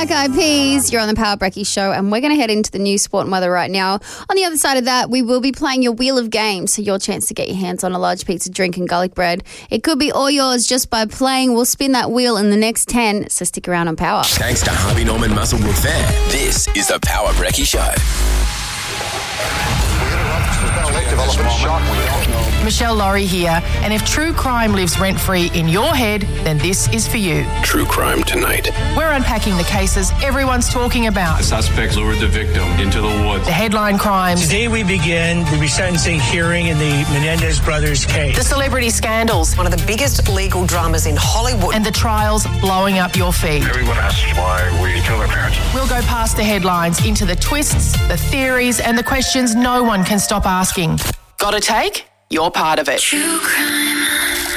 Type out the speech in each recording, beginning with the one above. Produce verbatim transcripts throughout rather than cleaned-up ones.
Black Eyed Peas. You're on the Power Brecky Show, and we're going to head into the new sport and weather right now. On the other side of that, we will be playing your Wheel of Games, so your chance to get your hands on a large pizza, drink and garlic bread. It could be all yours just by playing. We'll spin that wheel in the next ten, so stick around on Power. Thanks to Harvey Norman Muswellbrook Fair, this is the Power Brecky Show. Michelle Laurie here, and if true crime lives rent-free in your head, then this is for you. True Crime Tonight. We're unpacking the cases everyone's talking about. The suspect lured the victim into the woods. The headline crimes. Today we begin the resentencing hearing in the Menendez brothers case. The celebrity scandals. One of the biggest legal dramas in Hollywood. And the trials blowing up your feed. Everyone asks why we kill their parents. We'll go past the headlines into the twists, the theories, and the questions no one can stop asking. Got a take? You're part of it. True Crime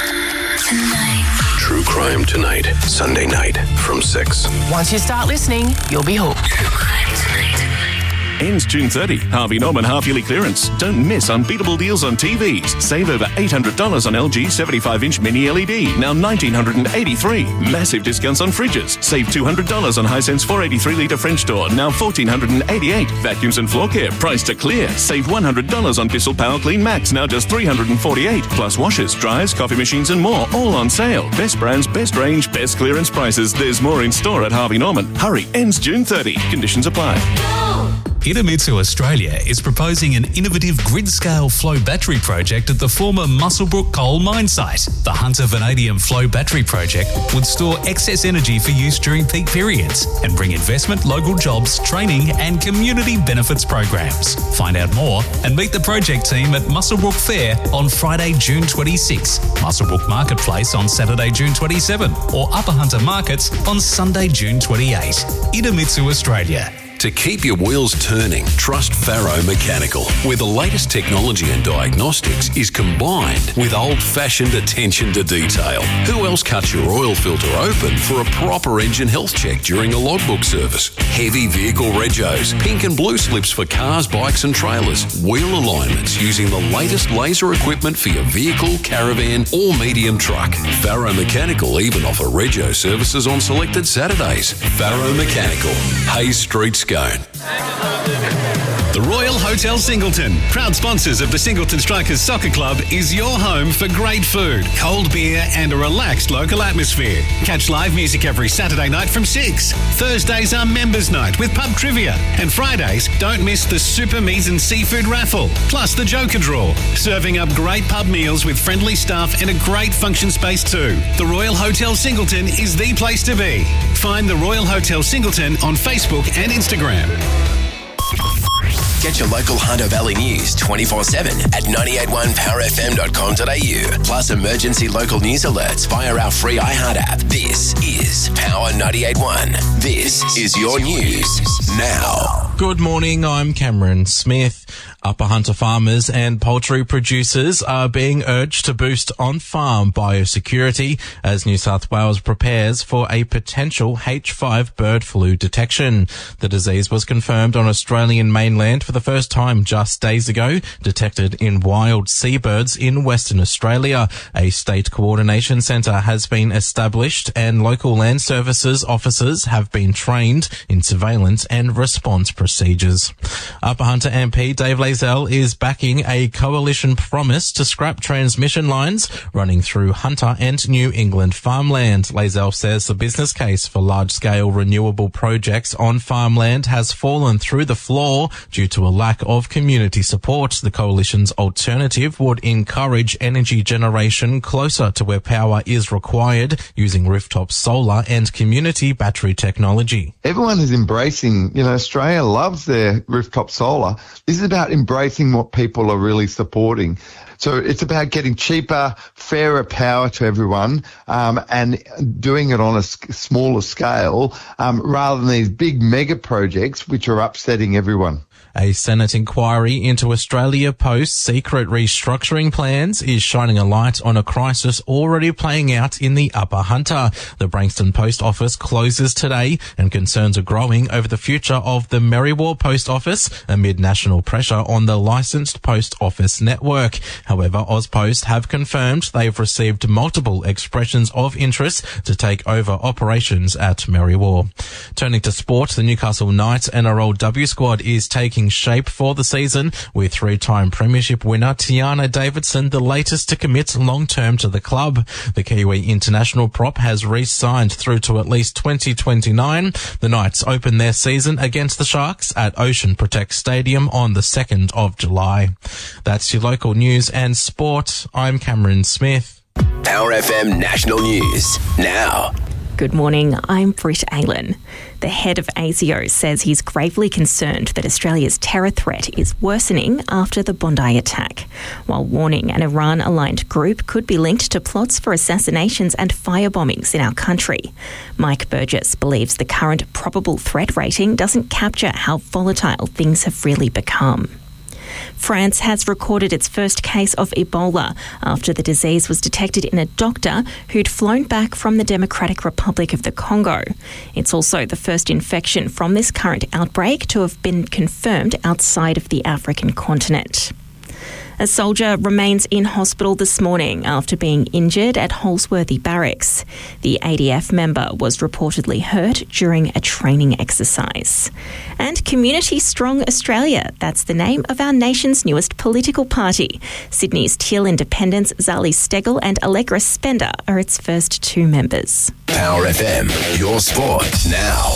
Tonight. True Crime Tonight, Sunday night from six. Once you start listening, you'll be hooked. True Crime Tonight. Ends June thirtieth. Harvey Norman half-yearly clearance. Don't miss unbeatable deals on T Vs. Save over eight hundred dollars on L G seventy-five inch mini L E D, now one thousand nine hundred eighty-three dollars. Massive discounts on fridges. Save two hundred dollars on Hisense four hundred eighty-three litre French door, now one thousand four hundred eighty-eight dollars. Vacuums and floor care, priced to clear. Save one hundred dollars on Bissell Power Clean Max, now just three hundred forty-eight dollars. Plus washers, dryers, coffee machines and more, all on sale. Best brands, best range, best clearance prices. There's more in store at Harvey Norman. Hurry, ends June thirtieth. Conditions apply. Idemitsu Australia is proposing an innovative grid-scale flow battery project at the former Muswellbrook coal mine site. The Hunter Vanadium Flow Battery Project would store excess energy for use during peak periods and bring investment, local jobs, training and community benefits programs. Find out more and meet the project team at Muswellbrook Fair on Friday, June twenty-sixth, Muswellbrook Marketplace on Saturday, June twenty-seventh, or Upper Hunter Markets on Sunday, June twenty-eighth. Idemitsu Australia. To keep your wheels turning, trust Faro Mechanical, where the latest technology and diagnostics is combined with old-fashioned attention to detail. Who else cuts your oil filter open for a proper engine health check during a logbook service? Heavy vehicle regos, pink and blue slips for cars, bikes and trailers, wheel alignments using the latest laser equipment for your vehicle, caravan or medium truck. Faro Mechanical even offer rego services on selected Saturdays. Faro Mechanical, Hayes Street, Scone. The Royal Hotel Singleton, proud sponsors of the Singleton Strikers Soccer Club, is your home for great food, cold beer and a relaxed local atmosphere. Catch live music every Saturday night from six. Thursdays are members night with pub trivia. And Fridays, don't miss the Super Meat and Seafood raffle, plus the Joker Draw. Serving up great pub meals with friendly staff and a great function space too. The Royal Hotel Singleton is the place to be. Find the Royal Hotel Singleton on Facebook and Instagram. Get your local Hunter Valley news twenty-four seven at nine eight one power f m dot com dot a u. Plus emergency local news alerts via our free iHeart app. This is Power ninety-eight point one. This is your news now. Good morning, I'm Cameron Smith. Upper Hunter farmers and poultry producers are being urged to boost on-farm biosecurity as New South Wales prepares for a potential H five bird flu detection. The disease was confirmed on Australian mainland for the first time just days ago, detected in wild seabirds in Western Australia. A state coordination centre has been established and local land services officers have been trained in surveillance and response procedures. Upper Hunter M P Dave Lazell is backing a coalition promise to scrap transmission lines running through Hunter and New England farmland. Lazell says the business case for large-scale renewable projects on farmland has fallen through the floor due to a lack of community support. The coalition's alternative would encourage energy generation closer to where power is required using rooftop solar and community battery technology. Everyone is embracing, you know, Australia loves their rooftop solar. This is about embracing what people are really supporting. So it's about getting cheaper, fairer power to everyone, um, and doing it on a s- smaller scale, um, rather than these big mega projects which are upsetting everyone. A Senate inquiry into Australia Post's secret restructuring plans is shining a light on a crisis already playing out in the Upper Hunter. The Brankston Post Office closes today and concerns are growing over the future of the Merriwar Post Office amid national pressure on the licensed post office network. However, Ozpost have confirmed they've received multiple expressions of interest to take over operations at Merriwar. Turning to sport, the Newcastle Knights N R L W squad is taking shape for the season, with three-time premiership winner Tiana Davidson the latest to commit long-term to the club. The Kiwi international prop has re-signed through to at least twenty twenty-nine. The Knights open their season against the Sharks at Ocean Protect Stadium on the second of July. That's your local news and sport. I'm Cameron Smith. Power F M National News now. Good morning, I'm Britt Aylen. The head of ASIO says he's gravely concerned that Australia's terror threat is worsening after the Bondi attack, while warning an Iran-aligned group could be linked to plots for assassinations and firebombings in our country. Mike Burgess believes the current probable threat rating doesn't capture how volatile things have really become. France has recorded its first case of Ebola after the disease was detected in a doctor who'd flown back from the Democratic Republic of the Congo. It's also the first infection from this current outbreak to have been confirmed outside of the African continent. A soldier remains in hospital this morning after being injured at Holsworthy Barracks. The A D F member was reportedly hurt during a training exercise. And Community Strong Australia, that's the name of our nation's newest political party. Sydney's Teal Independents, Zali Steggall and Allegra Spender are its first two members. Power F M, your sport now.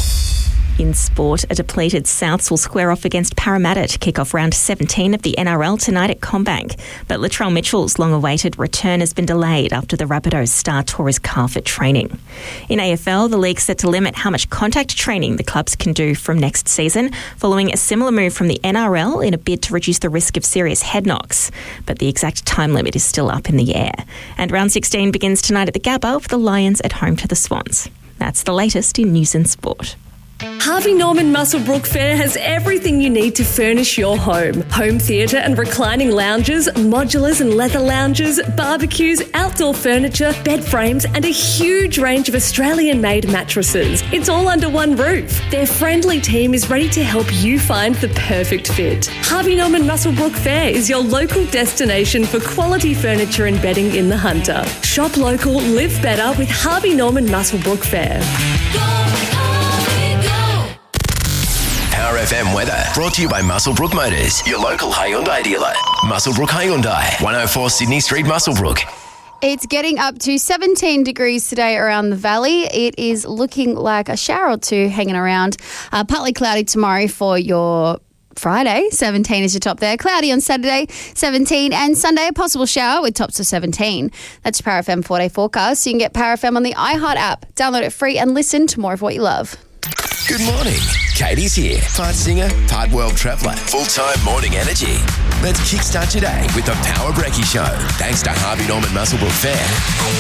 In sport, a depleted Souths will square off against Parramatta to kick off round seventeen of the N R L tonight at CommBank. But Latrell Mitchell's long-awaited return has been delayed after the Rabbitohs star tore his calf at training. In A F L, the league's set to limit how much contact training the clubs can do from next season, following a similar move from the N R L in a bid to reduce the risk of serious head knocks. But the exact time limit is still up in the air. And round sixteen begins tonight at the Gabba with the Lions at home to the Swans. That's the latest in news and sport. Harvey Norman Muswellbrook Fair has everything you need to furnish your home. Home theatre and reclining lounges, modulars and leather lounges, barbecues, outdoor furniture, bed frames and a huge range of Australian-made mattresses. It's all under one roof. Their friendly team is ready to help you find the perfect fit. Harvey Norman Muswellbrook Fair is your local destination for quality furniture and bedding in the Hunter. Shop local, live better with Harvey Norman Muswellbrook Fair. Power F M weather brought to you by Muswellbrook Motors, your local Hyundai dealer. Muswellbrook Hyundai, one oh four Sydney Street, Muswellbrook. It's getting up to seventeen degrees today around the valley. It is looking like a shower or two hanging around. Uh, partly cloudy tomorrow for your Friday, seventeen is your top there. Cloudy on Saturday, seventeen, and Sunday a possible shower with tops of seventeen. That's your Power F M four-day forecast. So you can get Power F M on the iHeart app. Download it free and listen to more of what you love. Good morning. Katie's here. Part singer, part world traveller. Full-time morning energy. Let's kickstart today with the Power Brekkie Show. Thanks to Harvey Norman Muswellbrook Fair.